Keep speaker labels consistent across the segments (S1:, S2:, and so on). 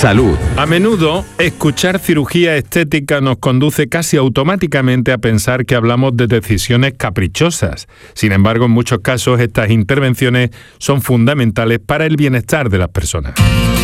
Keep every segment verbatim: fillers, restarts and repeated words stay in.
S1: Salud.
S2: A menudo, escuchar cirugía estética nos conduce casi automáticamente a pensar que hablamos de decisiones caprichosas. Sin embargo, en muchos casos, estas intervenciones son fundamentales para el bienestar de las personas.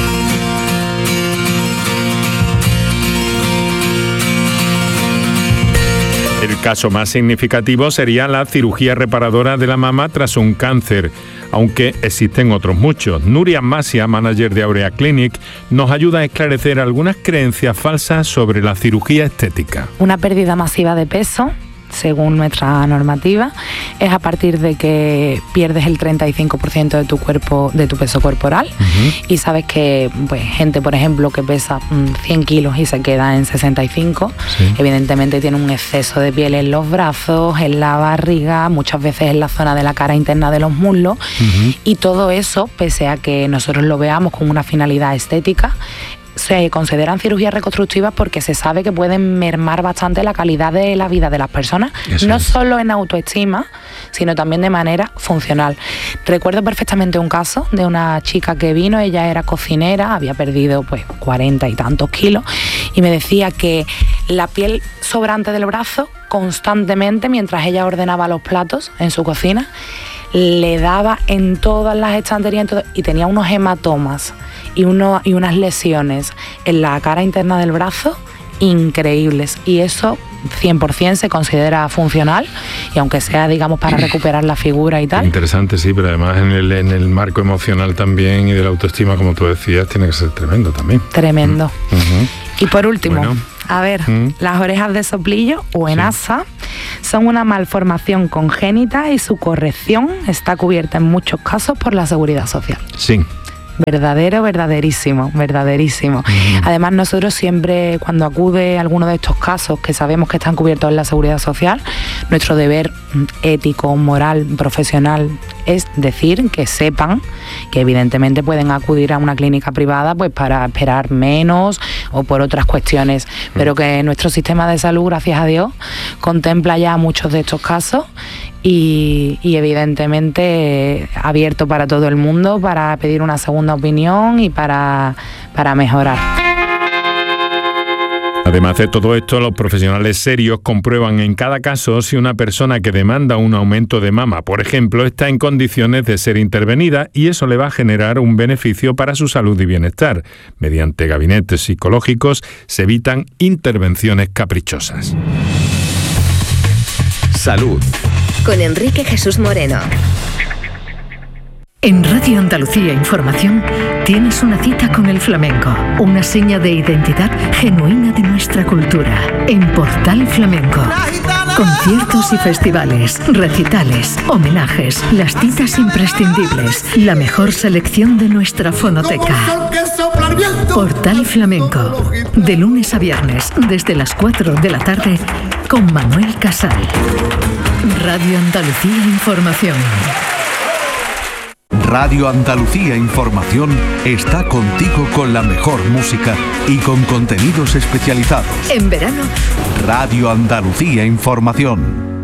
S2: El caso más significativo sería la cirugía reparadora de la mama tras un cáncer, aunque existen otros muchos. Nuria Masia, manager de Aurea Clinic, nos ayuda a esclarecer algunas creencias falsas sobre la cirugía estética.
S3: Una pérdida masiva de peso, según nuestra normativa, es a partir de que pierdes el treinta y cinco por ciento de tu cuerpo, de tu peso corporal. Uh-huh. Y sabes que pues, gente, por ejemplo, que pesa cien kilos y se queda en sesenta y cinco, sí. Evidentemente tiene un exceso de piel en los brazos, en la barriga, muchas veces en la zona de la cara interna de los muslos. Uh-huh. Y todo eso, pese a que nosotros lo veamos con una finalidad estética, se consideran cirugías reconstructivas porque se sabe que pueden mermar bastante la calidad de la vida de las personas, Eso no es. solo en autoestima, sino también de manera funcional. Recuerdo perfectamente un caso de una chica que vino, ella era cocinera, había perdido pues cuarenta y tantos kilos y me decía que la piel sobrante del brazo constantemente, mientras ella ordenaba los platos en su cocina, le daba en todas las estanterías en todo, y tenía unos hematomas y, uno, y unas lesiones en la cara interna del brazo increíbles, y eso cien por ciento se considera funcional, y aunque sea, digamos, para recuperar la figura y tal.
S2: Interesante, sí, pero además en el, en el marco emocional también y de la autoestima, como tú decías, tiene que ser tremendo también.
S3: Tremendo. Mm. Uh-huh. Y por último, bueno. A ver, mm. las orejas de soplillo o enasa sí. son una malformación congénita y su corrección está cubierta en muchos casos por la Seguridad Social.
S2: Sí.
S3: Verdadero, verdaderísimo, verdaderísimo. Mm. Además, nosotros siempre, cuando acude a alguno de estos casos que sabemos que están cubiertos en la Seguridad Social, nuestro deber ético, moral, profesional es decir que sepan que evidentemente pueden acudir a una clínica privada pues para esperar menos o por otras cuestiones, mm. pero que nuestro sistema de salud, gracias a Dios, contempla ya muchos de estos casos. Y, y evidentemente abierto para todo el mundo, para pedir una segunda opinión y para, para mejorar.
S2: Además de todo esto, los profesionales serios comprueban en cada caso si una persona que demanda un aumento de mama, por ejemplo, está en condiciones de ser intervenida, y eso le va a generar un beneficio para su salud y bienestar. Mediante gabinetes psicológicos se evitan intervenciones caprichosas.
S1: Salud.
S4: Con Enrique Jesús Moreno.
S5: En Radio Andalucía Información tienes una cita con el flamenco, una seña de identidad genuina de nuestra cultura. En Portal Flamenco, conciertos y festivales, recitales, homenajes, las citas imprescindibles, la mejor selección de nuestra fonoteca. Portal Flamenco, de lunes a viernes desde las cuatro de la tarde con Manuel Casal. Radio Andalucía Información.
S1: Radio Andalucía Información está contigo con la mejor música y con contenidos especializados.
S5: En verano,
S1: Radio Andalucía Información.